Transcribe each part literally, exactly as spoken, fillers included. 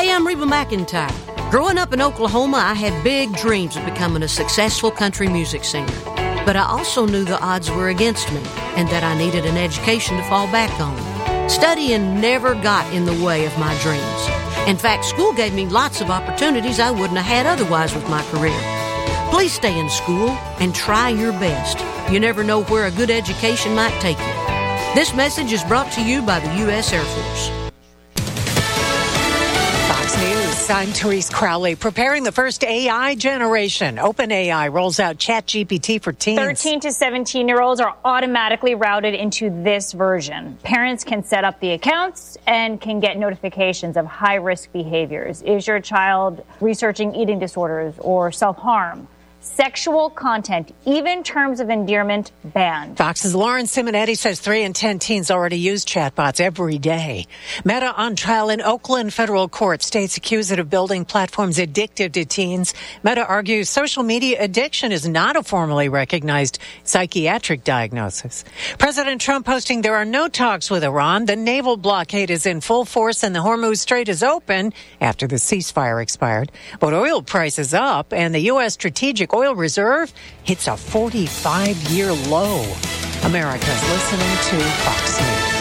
Hey, I'm Reba McEntire. Growing up in Oklahoma, I had big dreams of becoming a successful country music singer. But I also knew the odds were against me and that I needed an education to fall back on. Studying never got in the way of my dreams. In fact, school gave me lots of opportunities I wouldn't have had otherwise with my career. Please stay in school and try your best. You never know where a good education might take you. This message is brought to you by the U S Air Force. Fox News, I'm Therese Crowley. Preparing the first A I generation. OpenAI rolls out ChatGPT for teens. thirteen to seventeen-year-olds are automatically routed into this version. Parents can set up the accounts and can get notifications of high-risk behaviors. Is your child researching eating disorders or self-harm? Sexual content, even terms of endearment, banned. Fox's Lauren Simonetti says three in ten teens already use chatbots every day. Meta on trial in Oakland federal court. States accused it of building platforms addictive to teens. Meta argues social media addiction is not a formally recognized psychiatric diagnosis. President Trump posting there are no talks with Iran. The naval blockade is in full force and the Hormuz Strait is open after the ceasefire expired. But oil prices up and the U S strategic oil reserve hits a forty-five-year low. America's listening to Fox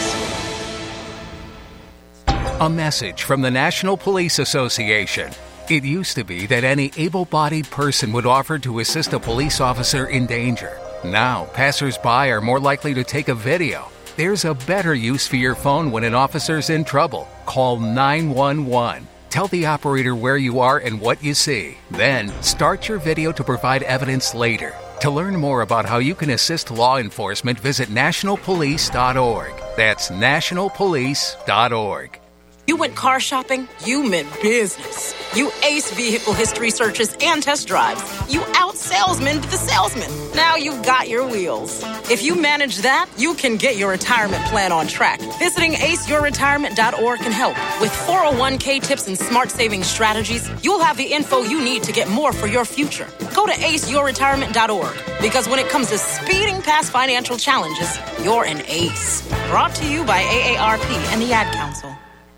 News. A message from the National Police Association. It used to be that any able-bodied person would offer to assist a police officer in danger. Now, passers-by are more likely to take a video. There's a better use for your phone when an officer's in trouble. Call nine one one. Tell the operator where you are and what you see. Then, start your video to provide evidence later. To learn more about how you can assist law enforcement, visit national police dot org. That's national police dot org. You went car shopping, you meant business. You aced vehicle history searches and test drives. You out-salesmaned the salesman. Now you've got your wheels. If you manage that, you can get your retirement plan on track. Visiting ace your retirement dot org can help. With four oh one k tips and smart savings strategies, you'll have the info you need to get more for your future. Go to ace your retirement dot org, because when it comes to speeding past financial challenges, you're an ace. Brought to you by A A R P and the Ad Council.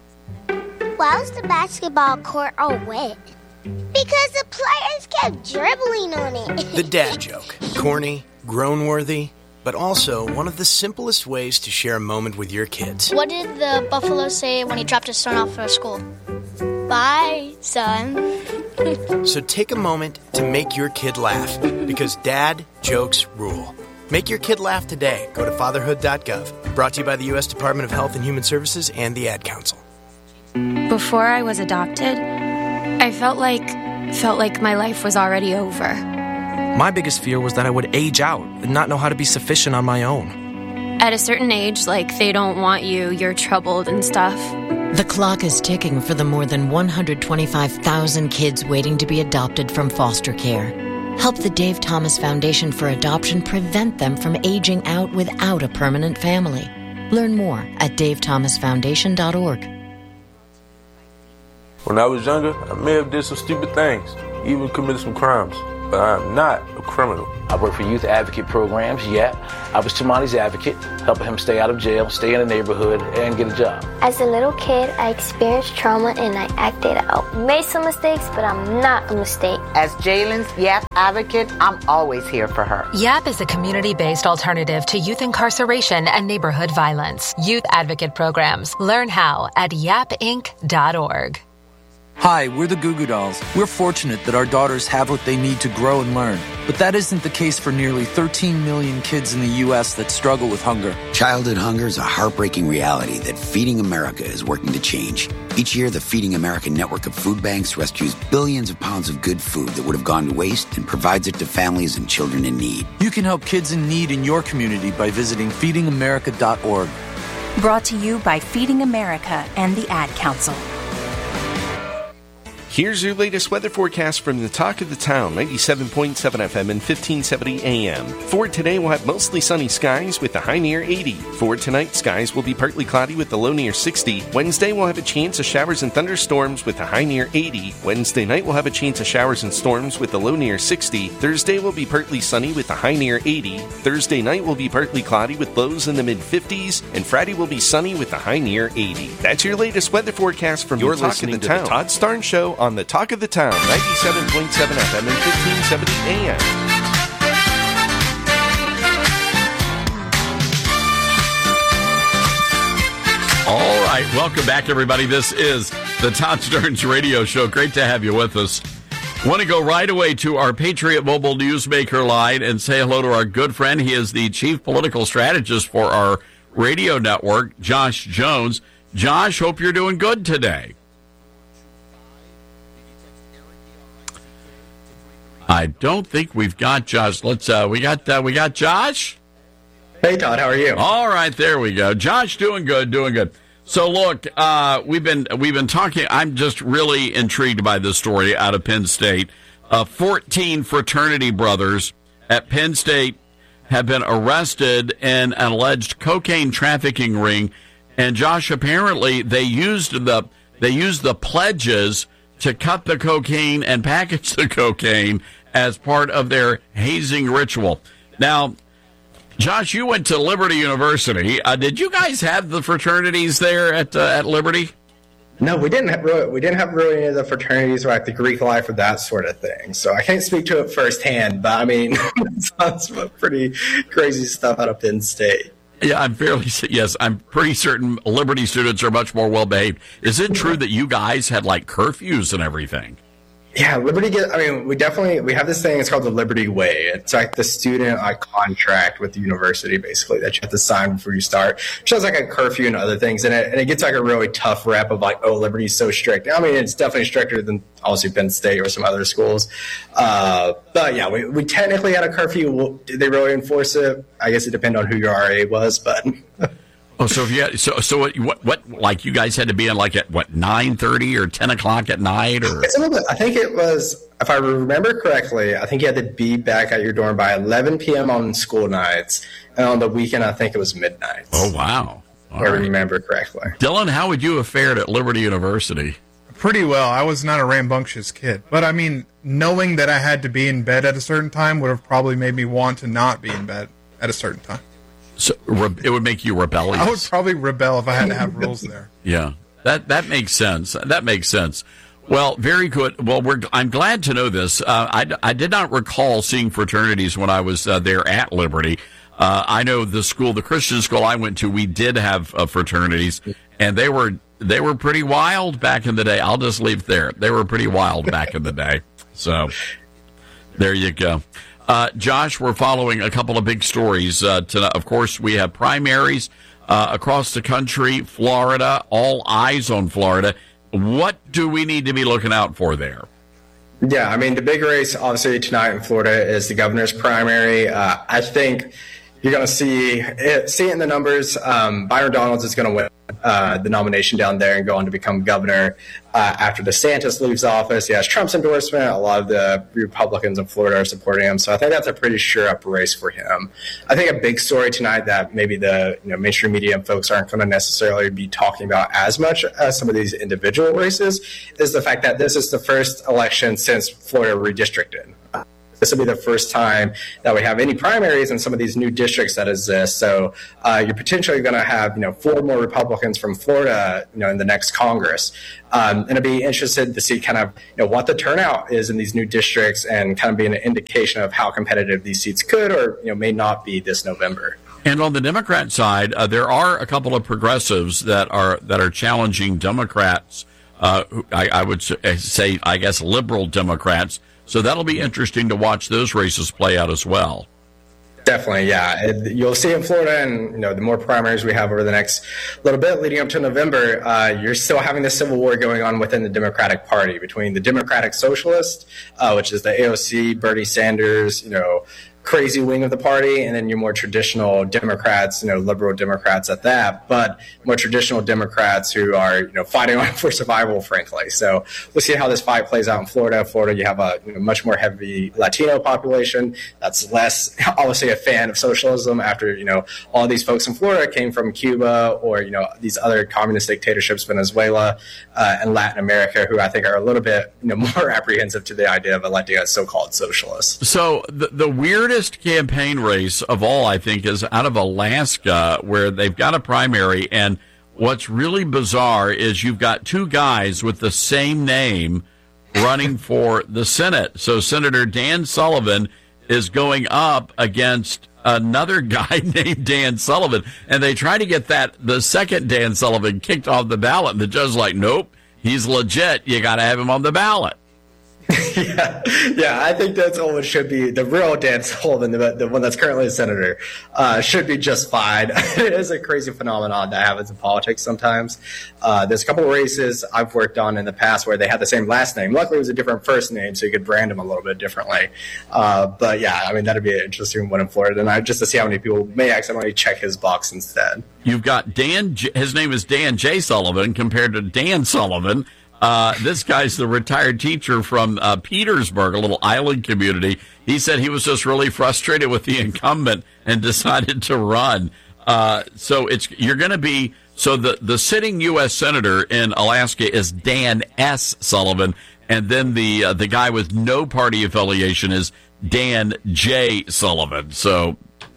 Why was the basketball court all wet? Because the players kept dribbling on it. The dad joke. Corny, groan-worthy, but also one of the simplest ways to share a moment with your kids. What did the buffalo say when he dropped his son off at school? Bye, son. So take a moment to make your kid laugh, because dad jokes rule. Make your kid laugh today. Go to fatherhood dot gov. Brought to you by the U S Department of Health and Human Services and the Ad Council. Before I was adopted, I felt like felt like my life was already over. My biggest fear was that I would age out and not know how to be sufficient on my own. At a certain age, like they don't want you, you're troubled and stuff. The clock is ticking for the more than one hundred twenty-five thousand kids waiting to be adopted from foster care. Help the Dave Thomas Foundation for Adoption prevent them from aging out without a permanent family. Learn more at dave thomas foundation dot org. When I was younger, I may have did some stupid things, even committed some crimes, but I am not a criminal. I work for youth advocate programs, yeah. I was Tamani's advocate, helping him stay out of jail, stay in the neighborhood, and get a job. As a little kid, I experienced trauma and I acted out. Made some mistakes, but I'm not a mistake. As Jalen's YAP advocate, I'm always here for her. YAP is a community-based alternative to youth incarceration and neighborhood violence. Youth advocate programs. Learn how at yap inc dot org. Hi, we're the Goo Goo Dolls. We're fortunate that our daughters have what they need to grow and learn. But that isn't the case for nearly thirteen million kids in the U S that struggle with hunger. Childhood hunger is a heartbreaking reality that Feeding America is working to change. Each year, the Feeding America network of food banks rescues billions of pounds of good food that would have gone to waste and provides it to families and children in need. You can help kids in need in your community by visiting feeding america dot org. Brought to you by Feeding America and the Ad Council. Here's your latest weather forecast from the Talk of the Town, ninety-seven point seven F M and fifteen seventy A M. For today, we'll have mostly sunny skies with a high near eighty. For tonight, skies will be partly cloudy with the low near sixty. Wednesday, we'll have a chance of showers and thunderstorms with a high near eighty. Wednesday night, we'll have a chance of showers and storms with the low near sixty. Thursday will be partly sunny with a high near eighty. Thursday night will be partly cloudy with lows in the mid-fifties. And Friday will be sunny with a high near eighty. That's your latest weather forecast from your Talk of the Town. The Todd Starnes Show on the Talk of the Town, ninety-seven point seven F M and fifteen seventy A M. All right, welcome back, everybody. This is the Todd Starnes Radio Show. Great to have you with us. Want to go right away to our Patriot Mobile Newsmaker line and say hello to our good friend. He is the chief political strategist for our radio network, Josh Jones. Josh, hope you're doing good today. I don't think we've got Josh. Let's. Uh, we got. Uh, we got Josh. Hey, Todd. How are you? All right, there we go. Josh, doing good, doing good. So, look, uh, we've been we've been talking. I'm just really intrigued by this story out of Penn State. Uh, fourteen fraternity brothers at Penn State have been arrested in an alleged cocaine trafficking ring. And Josh, apparently they used the they used the pledges to cut the cocaine and package the cocaine as part of their hazing ritual. Now, Josh, you went to Liberty University. Uh, did you guys have the fraternities there at uh, at Liberty? No, we didn't have really, we didn't have really any of the fraternities or like the Greek life or that sort of thing. So I can't speak to it firsthand, but I mean, it sounds pretty crazy stuff out of Penn State. Yeah, I'm fairly yes. I'm pretty certain Liberty students are much more well behaved. Is it true that you guys had like curfews and everything? Yeah, Liberty get. I mean, we definitely we have this thing. It's called the Liberty Way. It's like the student like contract with the university, basically, that you have to sign before you start. Which has like a curfew and other things in it, and it gets like a really tough rep of like, oh, Liberty's so strict. I mean, it's definitely stricter than obviously Penn State or some other schools. Uh, but yeah, we we technically had a curfew. Did they really enforce it? I guess it depended on who your R A was, but. Oh, so if you had, so so what, what what like you guys had to be in like at what nine thirty or ten o'clock at night or? It's a little bit. I think it was, if I remember correctly, I think you had to be back at your dorm by eleven p.m. on school nights, and on the weekend I think it was midnight. Oh wow! All if I right. remember correctly. Dylan, how would you have fared at Liberty University? Pretty well. I was not a rambunctious kid, but I mean, knowing that I had to be in bed at a certain time would have probably made me want to not be in bed at a certain time. So it would make you rebellious. I would probably rebel if I had to have rules there. Yeah, that that makes sense. That makes sense. Well, very good. Well, we're, I'm glad to know this. Uh, I, I did not recall seeing fraternities when I was uh, there at Liberty. Uh, I know the school, the Christian school I went to, we did have uh, fraternities, and they were they were pretty wild back in the day. I'll just leave it there. They were pretty wild back in the day. So there you go. Uh, Josh, we're following a couple of big stories. Uh, tonight. Of course, we have primaries uh, across the country, Florida, all eyes on Florida. What do we need to be looking out for there? Yeah, I mean, the big race, obviously, tonight in Florida is the governor's primary. Uh, I think you're going to see it, see it in the numbers. Um, Byron Donalds is going to win uh, the nomination down there and go on to become governor uh, after DeSantis leaves office. He has Trump's endorsement. A lot of the Republicans in Florida are supporting him. So I think that's a pretty sure-up race for him. I think a big story tonight that maybe the you know, mainstream media and folks aren't going to necessarily be talking about as much as some of these individual races is the fact that this is the first election since Florida redistricted. This will be the first time that we have any primaries in some of these new districts that exist. So uh, you're potentially going to have, you know, four more Republicans from Florida, you know, in the next Congress. Um, and I'd be interested to see kind of, you know, what the turnout is in these new districts and kind of be an indication of how competitive these seats could or, you know, may not be this November. And on the Democrat side, uh, there are a couple of progressives that are that are challenging Democrats. Uh, I, I would say, I guess, liberal Democrats. So that'll be interesting to watch those races play out as well. Definitely, yeah. It, you'll see in Florida, and you know, the more primaries we have over the next little bit leading up to November, uh, you're still having this civil war going on within the Democratic Party between the Democratic Socialists, uh, which is the A O C, Bernie Sanders, you know, crazy wing of the party, and then your more traditional Democrats, you know, liberal Democrats at that, but more traditional Democrats who are, you know, fighting for survival, frankly. So we'll see how this fight plays out in Florida. Florida, you have a you know, much more heavy Latino population that's less, obviously, a fan of socialism after, you know, all these folks in Florida came from Cuba or, you know, these other communist dictatorships, Venezuela uh, and Latin America, who I think are a little bit, you know, more apprehensive to the idea of electing a so-called socialist. So the, the weirdest campaign race of all, I think, is out of Alaska, where they've got a primary, and what's really bizarre is you've got two guys with the same name running for the Senate. So Senator Dan Sullivan is going up against another guy named Dan Sullivan, and they try to get that the second Dan Sullivan kicked off the ballot, and the judge's like, nope, he's legit, you got to have him on the ballot. yeah, yeah, I think that's all it should be. The real Dan Sullivan, the, the one that's currently a senator, uh, should be just fine. It is a crazy phenomenon that happens in politics sometimes. Uh, there's a couple of races I've worked on in the past where they had the same last name. Luckily, it was a different first name, so you could brand them a little bit differently. Uh, but yeah, I mean, that'd be an interesting one in Florida, and I just to see how many people may accidentally check his box instead. You've got Dan, his name is Dan J. Sullivan compared to Dan Sullivan. Uh, this guy's the retired teacher from uh, Petersburg, a little island community. He said he was just really frustrated with the incumbent and decided to run. Uh, so it's you're going to be so the the sitting U S senator in Alaska is Dan S. Sullivan, and then the uh, the guy with no party affiliation is Dan J. Sullivan. So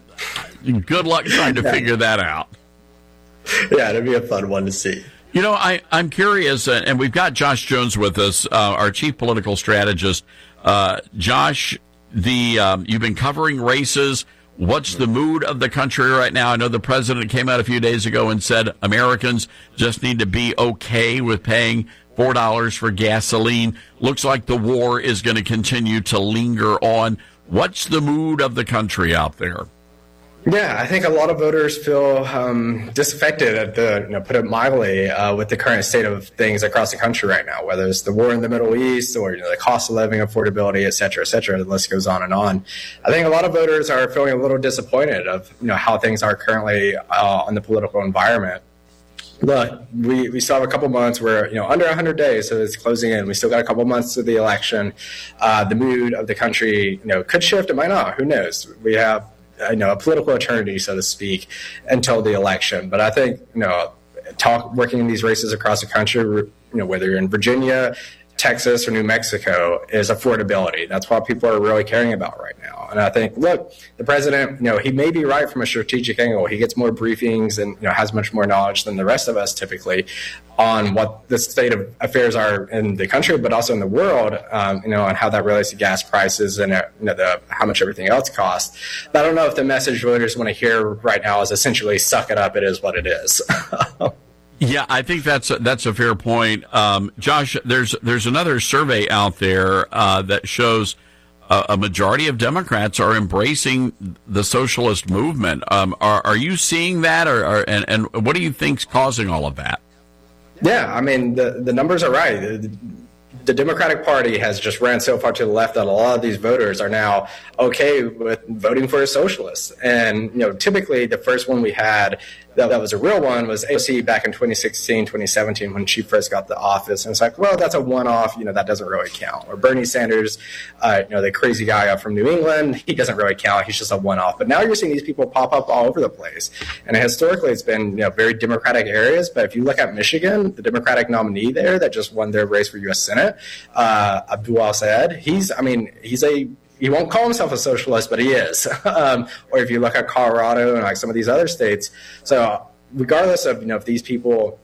good luck trying to figure that out. Yeah, it'd be a fun one to see. You know, I, I'm curious, uh, and we've got Josh Jones with us, uh, our chief political strategist. Uh, Josh, the um, you've been covering races. What's the mood of the country right now? I know the president came out a few days ago and said Americans just need to be okay with paying four dollars for gasoline. Looks like the war is going to continue to linger on. What's the mood of the country out there? Yeah, I think a lot of voters feel um, disaffected, at the, you know, put it mildly, uh, with the current state of things across the country right now, whether it's the war in the Middle East or, you know, the cost of living, affordability, et cetera, et cetera. The list goes on and on. I think a lot of voters are feeling a little disappointed of, you know, how things are currently uh, in the political environment. Look, we, we still have a couple months where, you know, under one hundred days, so it's closing in. We still got a couple months to the election. Uh, the mood of the country, you know, could shift. It might not. Who knows? We have, you know, a political eternity, so to speak, until the election. But I think, you know, talk working in these races across the country, you know, whether you're in Virginia, Texas, or New Mexico, is affordability. That's what people are really caring about right now. And I think, look, the president, you know, he may be right from a strategic angle. He gets more briefings and, you know, has much more knowledge than the rest of us typically on what the state of affairs are in the country, but also in the world, um, you know, and how that relates to gas prices and, uh, you know, the, how much everything else costs. But I don't know if the message voters want to hear right now is essentially suck it up, it is what it is. Yeah, I think that's a, that's a fair point. Um, Josh, there's there's another survey out there uh, that shows a, a majority of Democrats are embracing the socialist movement. Um, are are you seeing that, or, or and, and what do you think's causing all of that? Yeah, I mean, the, the numbers are right. The, the Democratic Party has just ran so far to the left that a lot of these voters are now okay with voting for a socialist. And, you know, typically the first one we had that, that was a real one was A O C back in twenty sixteen, twenty seventeen when she first got the office. And it's like, well, that's a one-off, you know, that doesn't really count. Or Bernie Sanders, uh, you know, the crazy guy up from New England, he doesn't really count. He's just a one-off. But now you're seeing these people pop up all over the place. And historically it's been, you know, very Democratic areas. But if you look at Michigan, the Democratic nominee there that just won their race for U S Senate, uh, Abdul Al-Sayed, he's, I mean, he's a, he won't call himself a socialist, but he is. um, or if you look at Colorado and like some of these other states. So regardless of, you know, if these people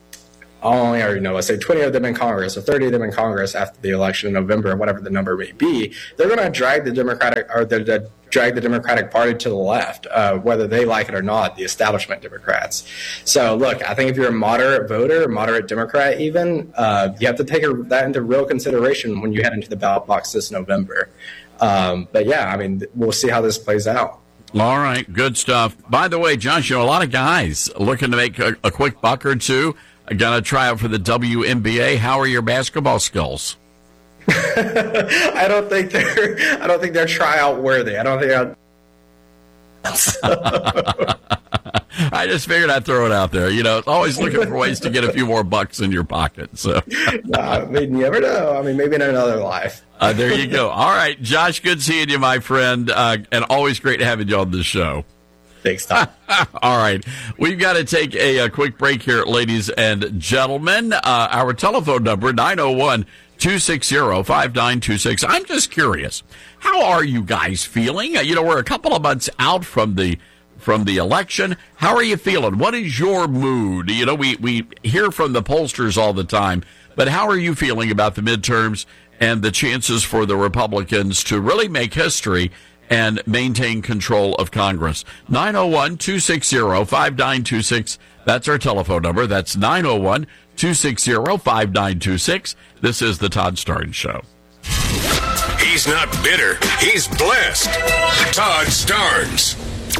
only are, you know, let's say twenty of them in Congress or thirty of them in Congress after the election in November, whatever the number may be, they're going to drag the Democratic or the, the drag the Democratic Party to the left, uh, whether they like it or not, the establishment Democrats. So look, I think if you're a moderate voter, a moderate Democrat even, uh, you have to take a, that into real consideration when you head into the ballot box this November. Um, but yeah, I mean, we'll see how this plays out. All right, good stuff. By the way, Josh, you know, a lot of guys looking to make a, a quick buck or two are going to try out for the W N B A. How are your basketball skills? I don't think they're. I don't think they're tryout worthy. I don't think I just figured I'd throw it out there. You know, always looking for ways to get a few more bucks in your pocket. So, uh, I mean, you never know. I mean, maybe in another life. uh, there you go. All right, Josh, good seeing you, my friend, uh, and always great having you on the show. Thanks, Tom. All right. We've got to take a, a quick break here, ladies and gentlemen. Uh, our telephone number, nine oh one, two six zero, five nine two six. I'm just curious, how are you guys feeling? Uh, you know, we're a couple of months out from the from the election. How are you feeling? What is your mood? You know, we, we hear from the pollsters all the time, but how are you feeling about the midterms and the chances for the Republicans to really make history and maintain control of Congress? nine oh one, two six zero, five nine two six. That's our telephone number. That's nine oh one, two six zero, five nine two six. This is the Todd Starnes Show. He's not bitter. He's blessed. Todd Starnes.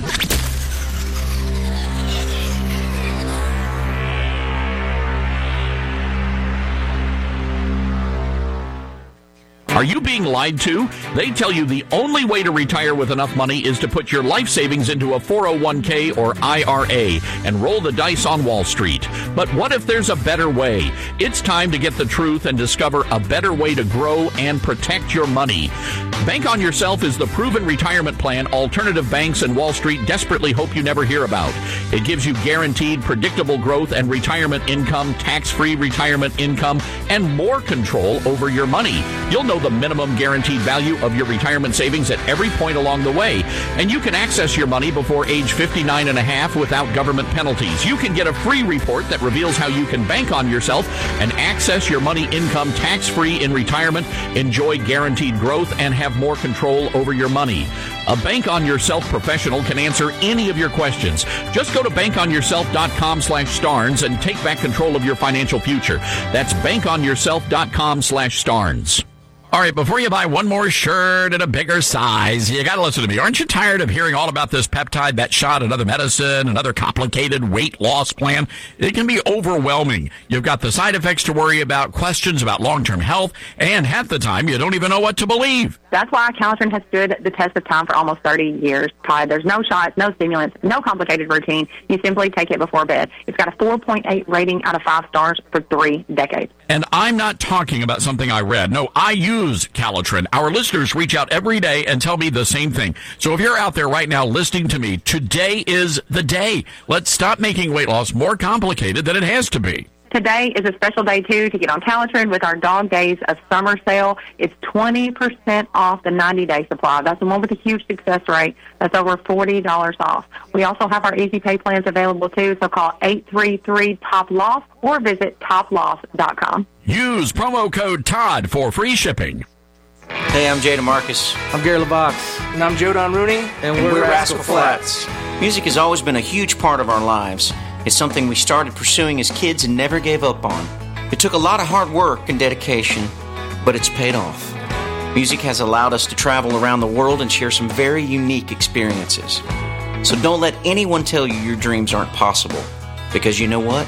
Are you being lied to? They tell you the only way to retire with enough money is to put your life savings into a four oh one k or I R A and roll the dice on Wall Street. But what if there's a better way? It's time to get the truth and discover a better way to grow and protect your money. Bank on Yourself is the proven retirement plan alternative banks and Wall Street desperately hope you never hear about. It gives you guaranteed, predictable growth and retirement income, tax-free retirement income, and more control over your money. You'll know the minimum guaranteed value of your retirement savings at every point along the way. And you can access your money before age fifty-nine and a half without government penalties. You can get a free report that reveals how you can bank on yourself and access your money income tax-free in retirement, enjoy guaranteed growth, and have more control over your money. A Bank on Yourself professional can answer any of your questions. Just go to bankonyourself.com slash Starnes and take back control of your financial future. That's bankonyourself.com slash Starnes. All right, before you buy one more shirt in a bigger size, you got to listen to me. Aren't you tired of hearing all about this peptide, that shot, another medicine, another complicated weight loss plan? It can be overwhelming. You've got the side effects to worry about, questions about long-term health, and half the time you don't even know what to believe. That's why Calitrin has stood the test of time for almost thirty years, Todd. There's no shots, no stimulants, no complicated routine. You simply take it before bed. It's got a four point eight rating out of five stars for three decades. And I'm not talking about something I read. No, I use Calitrin. Our listeners reach out every day and tell me the same thing. So if you're out there right now listening to me, today is the day. Let's stop making weight loss more complicated than it has to be. Today is a special day, too, to get on Calitrin with our Dog Days of Summer sale. It's twenty percent off the ninety-day supply. That's the one with a huge success rate. That's over forty dollars off. We also have our Easy Pay plans available, too, so call eight three three, T O P L O S or visit top loss dot com. Use promo code Todd for free shipping. Hey, I'm Jay DeMarcus. I'm Gary LaVox. And I'm Joe Don Rooney. And, and we're, we're Rascal, Rascal Flats. Flats. Music has always been a huge part of our lives. It's something we started pursuing as kids and never gave up on. It took a lot of hard work and dedication, but it's paid off. Music has allowed us to travel around the world and share some very unique experiences. So don't let anyone tell you your dreams aren't possible, because you know what?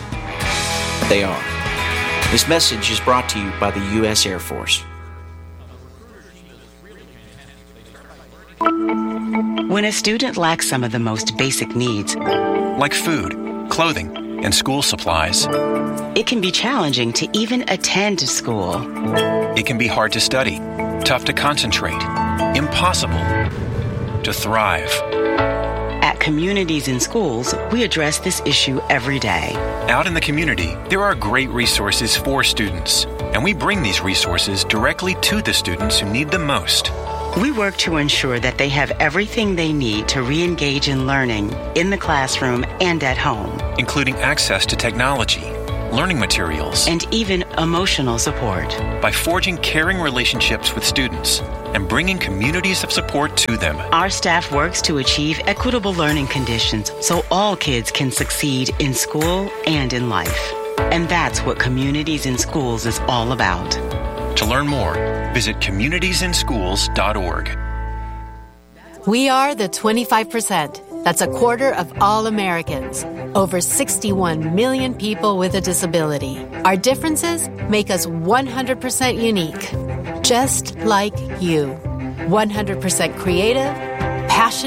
They are. This message is brought to you by the U S Air Force. When a student lacks some of the most basic needs, like food, clothing, and school supplies, it can be challenging to even attend school. It can be hard to study, tough to concentrate, impossible to thrive. At Communities in Schools, we address this issue every day. Out in the community, there are great resources for students, and we bring these resources directly to the students who need them most. We work to ensure that they have everything they need to re-engage in learning in the classroom and at home, including access to technology, learning materials, and even emotional support. By forging caring relationships with students and bringing communities of support to them, our staff works to achieve equitable learning conditions so all kids can succeed in school and in life. And that's what Communities in Schools is all about. To learn more, visit communities in schools dot org. We are the twenty-five percent. That's a quarter of all Americans. Over sixty-one million people with a disability. Our differences make us one hundred percent unique. Just like you. one hundred percent creative, passionate,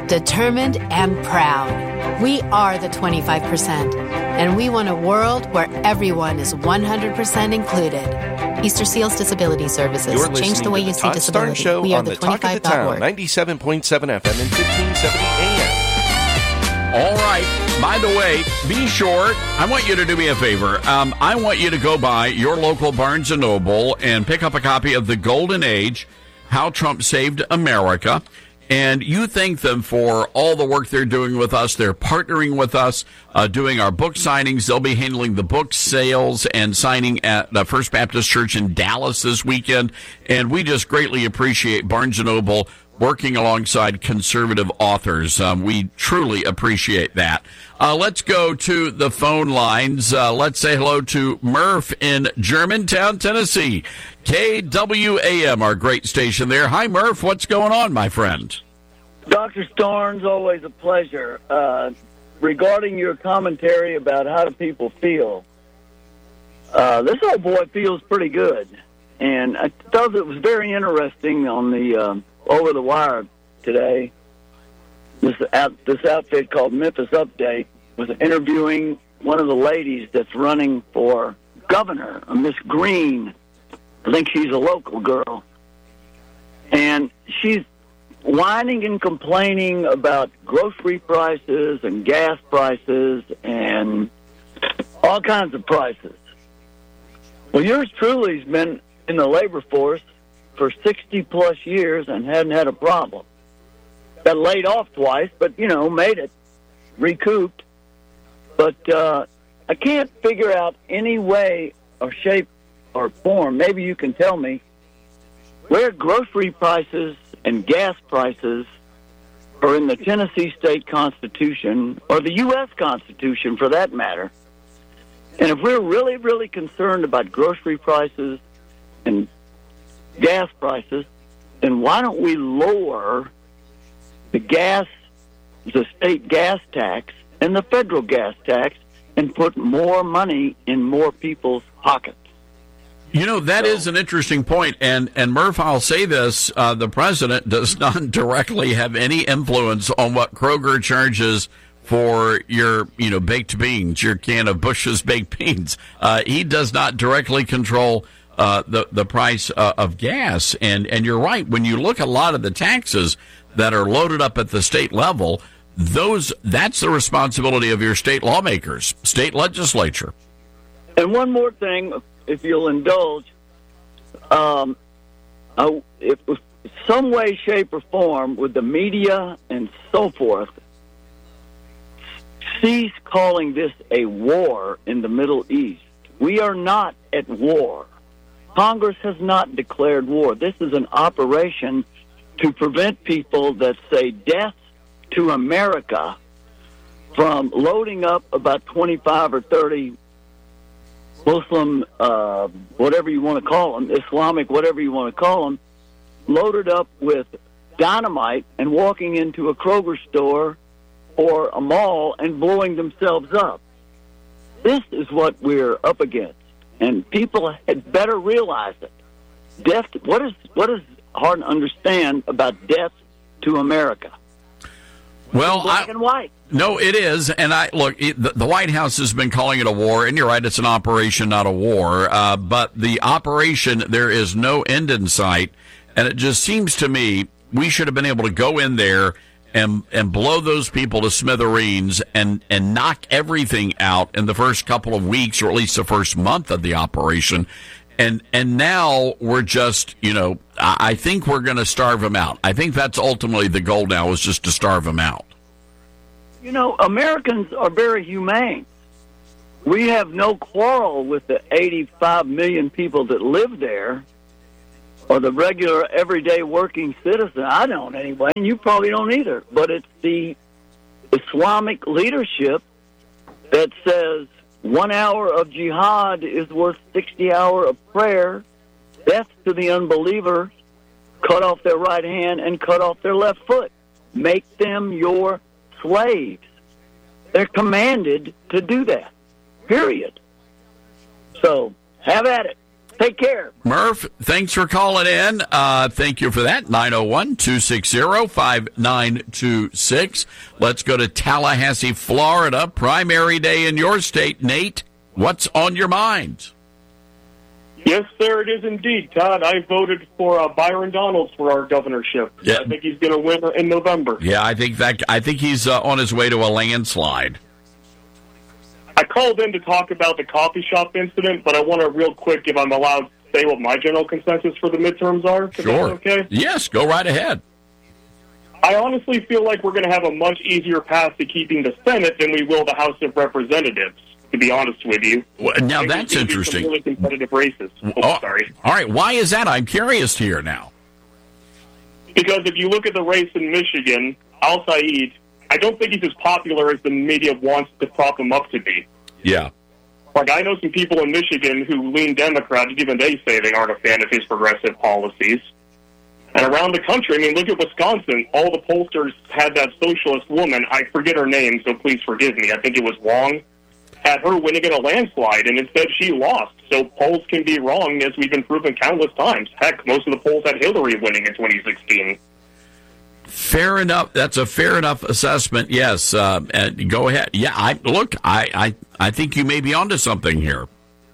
determined and proud. We are the twenty-five percent, and we want a world where everyone is one hundred percent included. Easter Seals Disability Services. You're Change the way listening to you the see Todd disability. Starnes Show We are on the the Talk of the twenty-five dot Town, org. ninety-seven point seven F M and fifteen seventy A M. All right. By the way, be sure, I want you to do me a favor. Um, I want you to go by your local Barnes and Noble and pick up a copy of The Golden Age, How Trump Saved America. And you thank them for all the work they're doing with us. They're partnering with us, uh, doing our book signings. They'll be handling the book sales and signing at the First Baptist Church in Dallas this weekend. And we just greatly appreciate Barnes and Noble working alongside conservative authors. Um, we truly appreciate that. Uh, let's go to the phone lines. Uh, let's say hello to Murph in Germantown, Tennessee. K W A M, our great station there. Hi, Murph. What's going on, my friend? Doctor Starnes, always a pleasure. Uh, regarding your commentary about how do people feel, uh, this old boy feels pretty good. And I thought it was very interesting on the uh, Over the Wire today. This, out, this outfit called Memphis Update was interviewing one of the ladies that's running for governor, Miss Green. I think she's a local girl. And she's whining and complaining about grocery prices and gas prices and all kinds of prices. Well, yours truly has been in the labor force for sixty plus years and hadn't had a problem. Got laid off twice, but, you know, made it, recouped. But uh, I can't figure out any way or shape or form, maybe you can tell me, where grocery prices and gas prices are in the Tennessee State Constitution, or the U S Constitution for that matter. And if we're really, really concerned about grocery prices and gas prices, then why don't we lower the gas, the state gas tax and the federal gas tax and put more money in more people's pockets? You know, that is an interesting point. And, and Murph, I'll say this, uh, the president does not directly have any influence on what Kroger charges for your, you know, baked beans, your can of Bush's baked beans. Uh, he does not directly control uh, the, the price uh, of gas. And, and you're right. When you look at a lot of the taxes that are loaded up at the state level, those, that's the responsibility of your state lawmakers, state legislature. And one more thing, if you'll indulge, um, I, if some way, shape, or form with the media and so forth, cease calling this a war in the Middle East. We are not at war. Congress has not declared war. This is an operation to prevent people that say death to America from loading up about twenty-five or thirty Muslim, uh, whatever you want to call them, Islamic, whatever you want to call them, loaded up with dynamite and walking into a Kroger store or a mall and blowing themselves up. This is what we're up against, and people had better realize it. Death. What is what is hard to understand about death to America? Well, black I, and white. No, it is, and I look. It, the, the White House has been calling it a war, and you're right; it's an operation, not a war. Uh, but the operation, there is no end in sight, and it just seems to me we should have been able to go in there and and blow those people to smithereens and and knock everything out in the first couple of weeks, or at least the first month of the operation. And and now we're just, you know, I, I think we're going to starve them out. I think that's ultimately the goal now, is just to starve them out. You know, Americans are very humane. We have no quarrel with the eighty-five million people that live there, or the regular, everyday working citizen. I don't anyway, and you probably don't either. But it's the Islamic leadership that says one hour of jihad is worth sixty hours of prayer. Death to the unbeliever. Cut off their right hand and cut off their left foot. Make them your slaves. They're commanded to do that. Period. So, have at it. Take care. Murph, thanks for calling in. Uh, thank you for that. nine oh one, two six zero, five nine two six. Let's go to Tallahassee, Florida. Primary day in your state. Nate, what's on your mind? Yes, sir, it is indeed, Todd. I voted for uh, Byron Donalds for our governorship. Yeah. I think he's going to win in November. Yeah, I think that I think he's uh, on his way to a landslide. I called in to talk about the coffee shop incident, but I want to real quick, if I'm allowed, to say what my general consensus for the midterms are. Sure. Okay. Yes, go right ahead. I honestly feel like we're going to have a much easier path to keeping the Senate than we will the House of Representatives, to be honest with you. Well, now that's interesting. Some really competitive races. Oh, oh, sorry. All right, why is that? I'm curious to hear now. Because if you look at the race in Michigan, Al Said, I don't think he's as popular as the media wants to prop him up to be. Yeah. Like, I know some people in Michigan who lean Democrat, and even they say they aren't a fan of his progressive policies. And around the country, I mean, look at Wisconsin. All the pollsters had that socialist woman, I forget her name, so please forgive me, I think it was Wong, had her winning in a landslide, and instead she lost. So polls can be wrong, as we've been proven countless times. Heck, most of the polls had Hillary winning in twenty sixteen. Fair enough. That's a fair enough assessment. Yes. Uh, and go ahead. Yeah. I look. I, I I think you may be onto something here.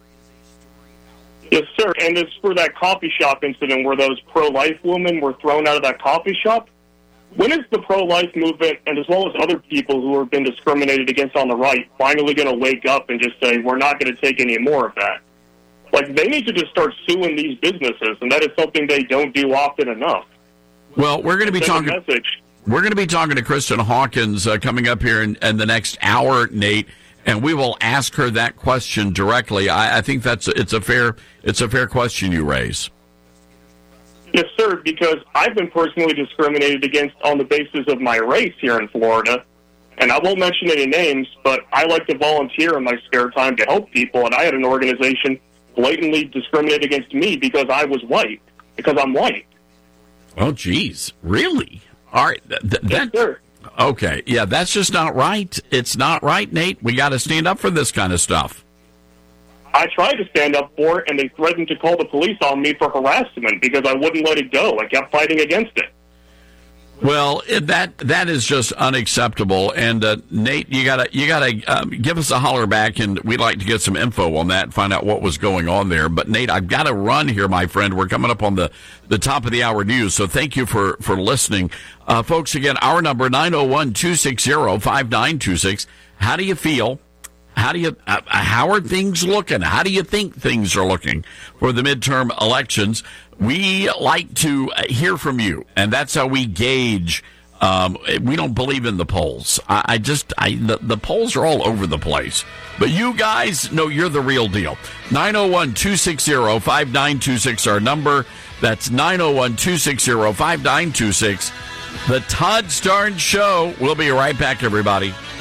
Yes, sir. And as for that coffee shop incident where those pro-life women were thrown out of that coffee shop, when is the pro-life movement, and as well as other people who have been discriminated against on the right, finally going to wake up and just say, we're not going to take any more of that? Like, they need to just start suing these businesses, and that is something they don't do often enough. Well, we're going to be Send a talking. message. We're going to be talking to Kristen Hawkins uh, coming up here in, in the next hour, Nate, and we will ask her that question directly. I, I think that's it's a fair it's a fair question you raise. Yes, sir, because I've been personally discriminated against on the basis of my race here in Florida, and I won't mention any names, but I like to volunteer in my spare time to help people, and I had an organization blatantly discriminate against me because I was white, because I'm white. Oh, geez. Really? All right. Th- th- yes, that, sir. Okay. Yeah, that's just not right. It's not right, Nate. We got to stand up for this kind of stuff. I tried to stand up for it, and they threatened to call the police on me for harassment because I wouldn't let it go. I kept fighting against it. Well, it, that that is just unacceptable. And uh, Nate, you gotta you gotta um, give us a holler back, and we'd like to get some info on that and find out what was going on there. But Nate, I've got to run here, my friend. We're coming up on the, the top of the hour news, so thank you for for listening, uh, folks. Again, our number nine zero one two six zero five nine two six. How do you feel? How do you? Uh, how are things looking? How do you think things are looking for the midterm elections? We like to hear from you, and that's how we gauge. Um, we don't believe in the polls. I, I just, I, the, the polls are all over the place. But you guys know you're the real deal. nine zero one two six zero five nine two six, our number. That's nine zero one two six zero five nine two six. The Todd Starnes Show. We'll be right back, everybody.